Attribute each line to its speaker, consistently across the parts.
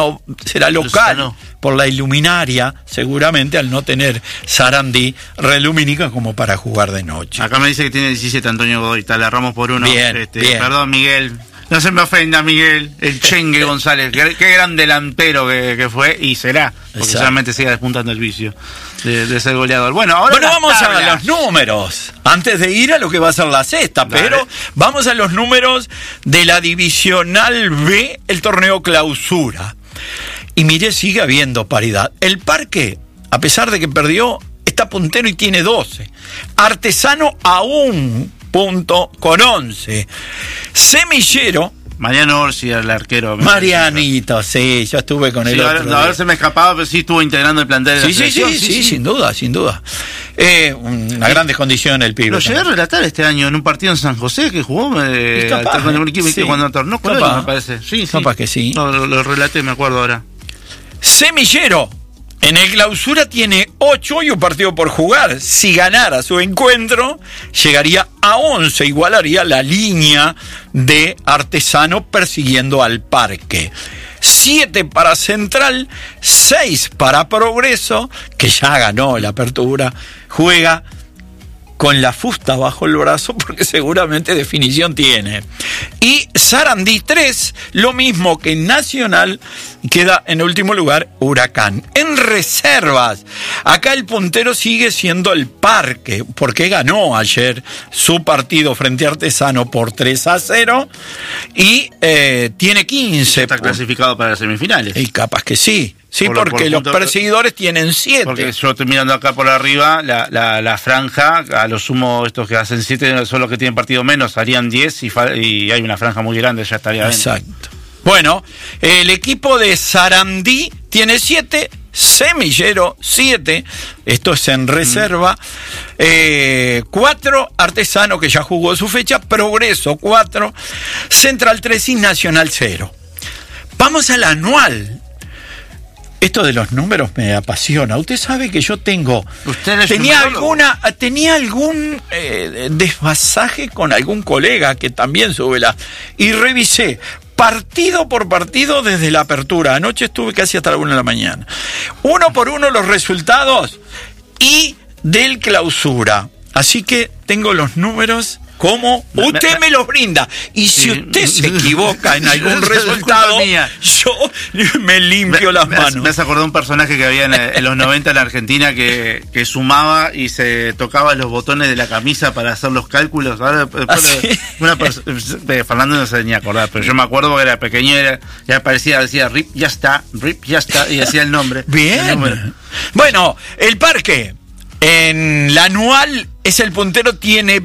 Speaker 1: no será local por la iluminaria, seguramente al no tener Sarandí relumínica como para jugar de noche.
Speaker 2: Acá me dice que tiene 17 Antonio Godoy, la erramos por uno.
Speaker 1: Bien.
Speaker 2: Perdón, Miguel. No se me ofenda, Miguel, el Chengue González, qué gran delantero que fue y será, porque solamente siga despuntando el vicio de ser goleador. Bueno, ahora
Speaker 1: vamos a los números, antes de ir a lo que va a ser la sexta. Dale. Pero vamos a los números de la Divisional B, el torneo Clausura. Y mire, sigue habiendo paridad. El Parque, a pesar de que perdió, está puntero y tiene 12. Artesano a 1 punto con 11. Semillero,
Speaker 2: Mariano Orsi, el arquero.
Speaker 1: Marianito, sí, yo estuve con él.
Speaker 2: A ver, se me escapaba, pero sí estuvo integrando el plantel de la selección.
Speaker 1: Sí, sin duda. Una grandes condiciones el pibe.
Speaker 2: Lo llegué a relatar este año en un partido en San José que jugó con un equipo que cuando tornó con él, me parece. Sí.
Speaker 1: Capaz que sí.
Speaker 2: No, lo relaté, me acuerdo ahora.
Speaker 1: Semillero, en el Clausura tiene 8 y un partido por jugar. Si ganara su encuentro, llegaría a 11, igualaría la línea de Artesano persiguiendo al Parque. 7 para Central, 6 para Progreso, que ya ganó la apertura, juega con la fusta bajo el brazo porque seguramente definición tiene. Y Sarandí 3, lo mismo que Nacional, queda en último lugar Huracán. En reservas, acá el puntero sigue siendo el Parque, porque ganó ayer su partido frente a Artesano por 3-0 y tiene 15.
Speaker 2: Está clasificado para las semifinales.
Speaker 1: Y capaz que sí. Sí, porque los perseguidores tienen 7.
Speaker 2: Porque yo estoy mirando acá por arriba, la franja, a lo sumo estos que hacen 7 son los que tienen partido menos, harían 10 y hay una franja muy grande, ya estaría dentro.
Speaker 1: Exacto. Bueno, el equipo de Sarandí tiene 7, Semillero 7, esto es en reserva, 4 Artesano que ya jugó su fecha, Progreso 4, Central 3 y Nacional 0. Vamos al anual. Esto de los números me apasiona. Usted sabe que yo tenía algún desfasaje con algún colega que también sube y revisé partido por partido desde la apertura. Anoche estuve casi hasta la 1 de la mañana. Uno por uno los resultados y del Clausura. Así que tengo los números como usted me los brinda. Y si usted se equivoca en algún resultado, yo me limpio las manos.
Speaker 2: Me has acordado un personaje que había en los 90 en la Argentina que sumaba y se tocaba los botones de la camisa para hacer los cálculos. Ahora, Fernando no se tenía que acordar, pero yo me acuerdo que era pequeño, ya aparecía, decía RIP ya está, y hacía el nombre.
Speaker 1: Bien. Bueno, el Parque en la anual es el puntero, tiene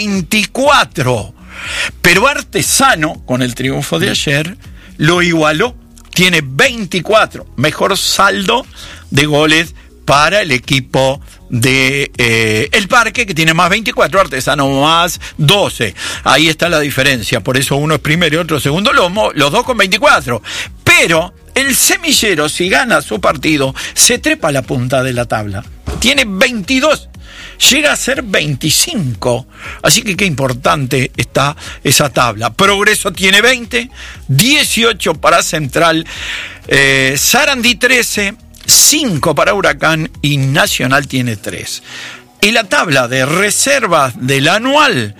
Speaker 1: 24, pero Artesano, con el triunfo de ayer, lo igualó, tiene 24, mejor saldo de goles para el equipo de el Parque, que tiene más 24, Artesano más 12. Ahí está la diferencia, por eso uno es primero y otro segundo, los dos con 24. Pero el Semillero, si gana su partido, se trepa a la punta de la tabla. Tiene 22, llega a ser 25. Así que qué importante está esa tabla. Progreso tiene 20, 18 para Central, Sarandí 13, 5 para Huracán y Nacional tiene 3. Y la tabla de reservas del anual,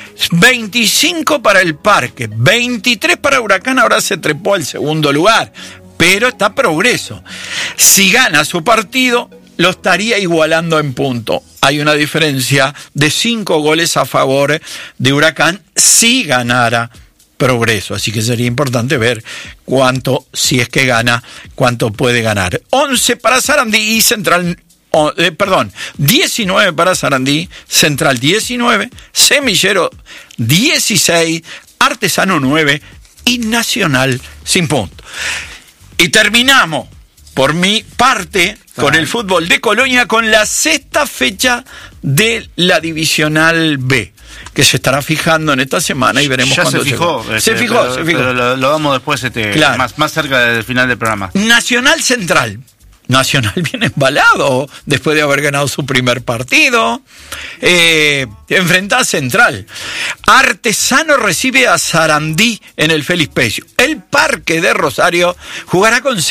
Speaker 1: 25 para el Parque, 23 para Huracán, ahora se trepó al segundo lugar, pero está Progreso. Si gana su partido, lo estaría igualando en punto. Hay una diferencia de 5 goles a favor de Huracán si ganara Progreso. Así que sería importante ver cuánto, si es que gana, cuánto puede ganar. 11 para Sarandí y Central, 19 para Sarandí, Central 19, Semillero 16, Artesano 9 y Nacional sin punto. Y terminamos, por mi parte, con el fútbol de Colonia, con la sexta fecha de la Divisional B, que se estará fijando en esta semana y veremos cuándo llegó. Se fijó.
Speaker 2: Pero lo damos después, claro, más cerca del final del programa.
Speaker 1: Nacional Central. Nacional viene embalado después de haber ganado su primer partido. Enfrenta a Central. Artesano recibe a Sarandí en el Félix Pecio. El Parque de Rosario jugará con